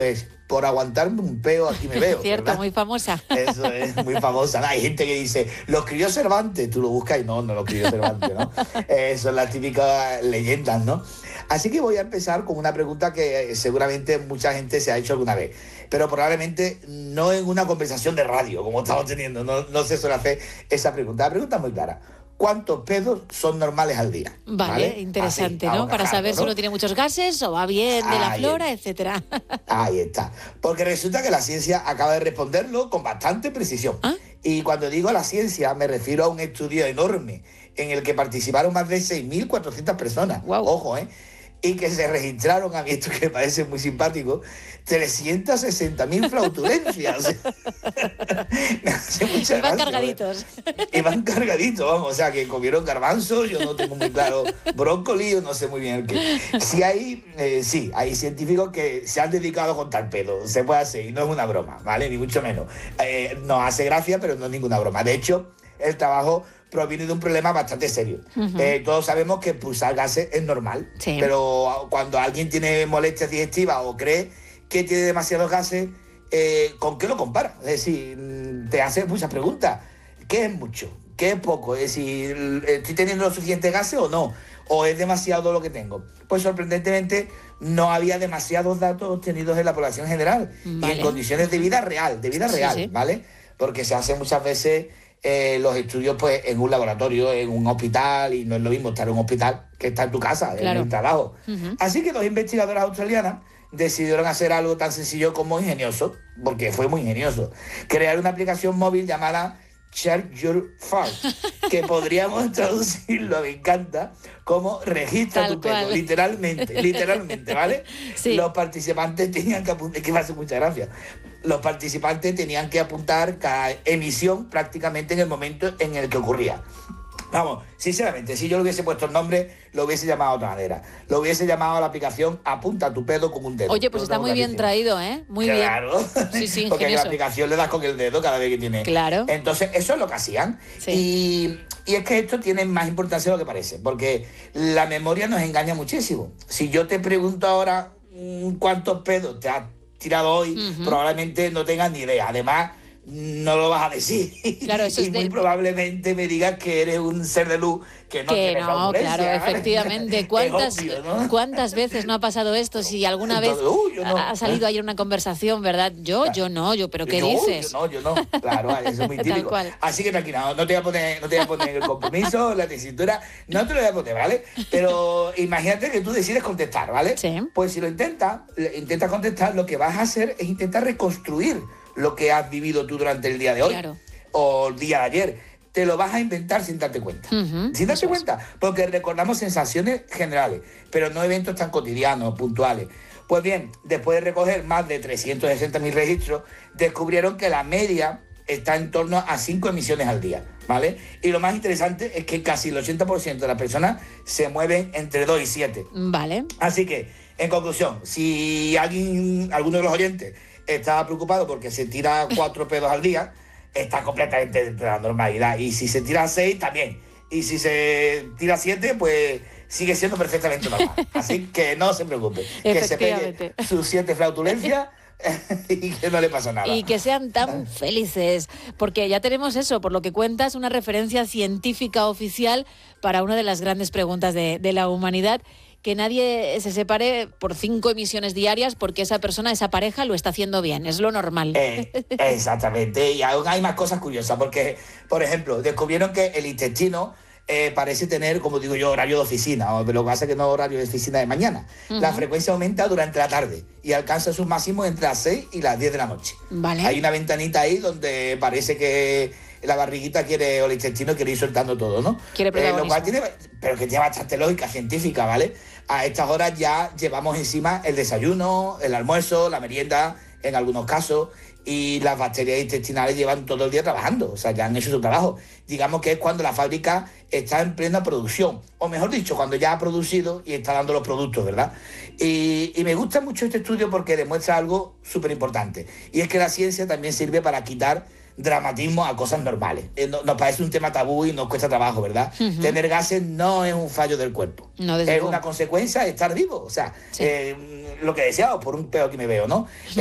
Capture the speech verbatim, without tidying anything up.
es por aguantarme un peo aquí me veo. Cierto, ¿verdad? muy famosa. Eso es muy famosa, ¿no? Hay gente que dice, lo escribió Cervantes, tú lo buscas y no, no lo escribió Cervantes, ¿no? Eh, son las típicas leyendas, ¿no? Así que voy a empezar con una pregunta que seguramente mucha gente se ha hecho alguna vez, pero probablemente no en una conversación de radio, como estamos teniendo, no, no se suele hacer esa pregunta. La pregunta es muy clara. ¿Cuántos pedos son normales al día? Vale, ¿vale? Interesante, Así, ¿no? Para saber, ¿no?, si uno tiene muchos gases o va bien de la ahí flora, está. etcétera. Ahí está. Porque resulta que la ciencia acaba de responderlo con bastante precisión. ¿Ah? Y cuando digo la ciencia, me refiero a un estudio enorme en el que participaron más de seis mil cuatrocientas personas. Wow. Ojo, ¿eh? Y que se registraron, a mí esto que me parece muy simpático, trescientas sesenta mil flautulencias. Me hace mucha Iban gracia, cargaditos. ¿eh? Iban cargaditos, vamos, o sea, que comieron garbanzos, yo no tengo muy claro, brócoli, yo no sé muy bien el qué. Sí hay, eh, sí, hay científicos que se han dedicado a contar pedos, se puede hacer, y no es una broma, ¿vale? Ni mucho menos. Eh, nos hace gracia, pero no es ninguna broma. De hecho, el trabajo proviene de un problema bastante serio. Uh-huh. Eh, todos sabemos que expulsar gases es normal, sí. Pero cuando alguien tiene molestias digestivas o cree que tiene demasiados gases, eh, ¿con qué lo compara? Es decir, te hace muchas preguntas. ¿Qué es mucho? ¿Qué es poco? Es decir, ¿estoy teniendo los suficientes gases o no? ¿O es demasiado lo que tengo? Pues sorprendentemente no había demasiados datos obtenidos en la población general, vale. Y en condiciones de vida real, de vida sí, real, sí. ¿Vale? Porque se hace muchas veces Eh, los estudios pues en un laboratorio, en un hospital, y no es lo mismo estar en un hospital que estar en tu casa, claro. En el trabajo. Uh-huh. Así que dos investigadoras australianas decidieron hacer algo tan sencillo como ingenioso, porque fue muy ingenioso, crear una aplicación móvil llamada Check Your Fart, que podríamos traducirlo, me encanta, como registra Tal tu pedo, cual. literalmente, literalmente, ¿vale? Sí. Los participantes tenían que apuntar, que me hace mucha gracia, los participantes tenían que apuntar cada emisión prácticamente en el momento en el que ocurría. Vamos, sinceramente, si yo le hubiese puesto el nombre, lo hubiese llamado de otra manera. Lo hubiese llamado a la aplicación Apunta tu pedo con un dedo. Oye, pues está muy bien traído, ¿eh? Muy bien. Claro. Sí, sí, porque en la aplicación le das con el dedo cada vez que tiene. Claro. Entonces, eso es lo que hacían. Sí. Y, y es que esto tiene más importancia de lo que parece, porque la memoria nos engaña muchísimo. Si yo te pregunto ahora cuántos pedos te has tirado hoy, uh-huh. probablemente no tengas ni idea. Además, no lo vas a decir. Claro, eso y es muy de... probablemente me digas que eres un ser de luz que no que tiene no, claro, ¿eh? Efectivamente. ¿Cuántas, obvio, ¿no? ¿Cuántas veces no ha pasado esto? Si alguna vez Entonces, uh, yo no, ha salido ¿eh? ayer una conversación, ¿verdad? Yo, claro. yo no, yo, pero ¿qué yo, dices? Yo no, yo no. Claro, eso es muy típico. Tal cual. Así que tranquila, no, no te voy a poner, no te voy a poner el compromiso, la tesitura, no te lo voy a poner, ¿vale? Pero imagínate que tú decides contestar, ¿vale? Sí. Pues si lo intentas, intentas contestar, lo que vas a hacer es intentar reconstruir lo que has vivido tú durante el día de hoy, claro. o el día de ayer. Te lo vas a inventar sin darte cuenta. Uh-huh, sin darte cuenta, es. Porque recordamos sensaciones generales, pero no eventos tan cotidianos, puntuales. Pues bien, después de recoger más de trescientos sesenta mil registros, descubrieron que la media está en torno a cinco emisiones al día, ¿vale? Y lo más interesante es que casi el ochenta por ciento de las personas se mueven entre dos y siete. Vale. Así que, en conclusión, si alguien, alguno de los oyentes estaba preocupado porque se tira cuatro pedos al día, está completamente dentro de la normalidad. Y si se tira seis, también. Y si se tira siete, pues sigue siendo perfectamente normal. Así que no se preocupe. Que se pegue sus siete flautulencias y que no le pasa nada. Y que sean tan felices. Porque ya tenemos eso, por lo que cuentas, una referencia científica oficial para una de las grandes preguntas de, de la humanidad. Que nadie se separe por cinco emisiones diarias porque esa persona, esa pareja, lo está haciendo bien. Es lo normal. Eh, exactamente. Y aún hay más cosas curiosas porque, por ejemplo, descubrieron que el intestino eh, parece tener, como digo yo, horario de oficina. Pero lo que pasa es que no horario de oficina de mañana. Uh-huh. La frecuencia aumenta durante la tarde y alcanza sus máximos entre las seis y las diez de la noche. Vale. Hay una ventanita ahí donde parece que la barriguita quiere, o el intestino quiere ir soltando todo, ¿no? Quiere eh, lo cual tiene, pero que tiene bastante lógica científica, ¿vale? A estas horas ya llevamos encima el desayuno, el almuerzo, la merienda, en algunos casos, y las bacterias intestinales llevan todo el día trabajando, o sea, ya han hecho su trabajo. Digamos que es cuando la fábrica está en plena producción, o mejor dicho, cuando ya ha producido y está dando los productos, ¿verdad? Y, y me gusta mucho este estudio porque demuestra algo súper importante, y es que la ciencia también sirve para quitar dramatismo a cosas normales. Eh, no, nos parece un tema tabú y nos cuesta trabajo, ¿verdad? Uh-huh. Tener gases no es un fallo del cuerpo. No, es luego. Una consecuencia de estar vivo. O sea, sí. eh, lo que deseamos por un peo que me veo, ¿no?